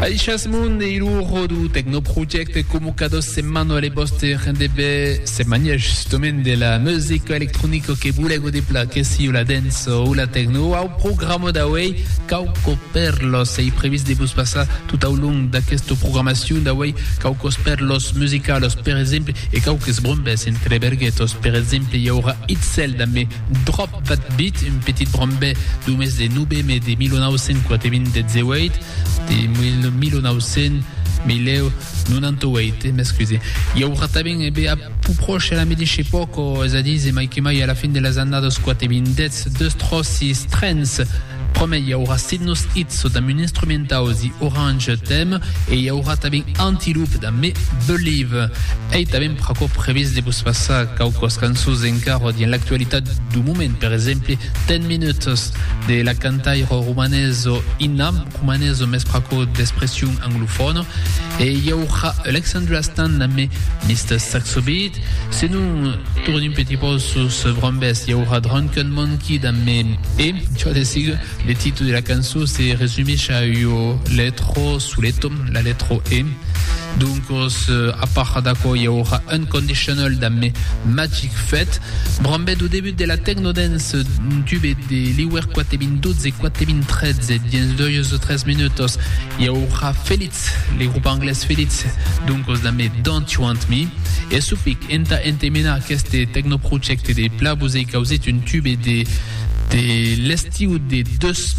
Aishas Moon e iluro do Tecnoproject comunicados semano le boste rendebe semania justamente de la musica electronica che bulego de pla che si la dance o la techno au programma da way cauco per los e previs de bus passa tout au long da questo programmazione da way cauco per los musicalos per esempio e caucos brombes entre berguetos per esempio il y aura itself da me drop that beat une petite brombe du mes de nube me de 1948 de 1998, m'excusez. Il y aura também a più proche la mi dice poco, esadize mai che mai alla fine della annata squatte vindez de strossi strens. Promè, il y aura Sidnus Hits da un instrumental di Orange Theme e il y aura também Antiloop da Me Believe. E também praco previs de bus passar caucos cançons encara di l'actualità du moment, per esempio 10 minutes de la cantaire romaneso Inam, romaneso mes praco d'expression anglophone e il y aura Alexandria Stan da Me Mr. Saxo Beat. Se nous tournons un petit peu sur ce brombes, il y aura Drunken Monkey da Me e, tu vois, le titre de la chanson c'est résumé chez lettre sous les tomes, la lettre E. Donc à part d'accord il y aura Unconditional dans mes Magic Fête. Brambed au début de la techno dance tube de Liwer 412 et 413 et 13 minutes. Il y aura Felix, les groupes anglais Felix. Donc dans mes Don't You Want Me et Supik Enta Entemena qu'est techno project des plats vous avez causé une tube et des l'estiu des 2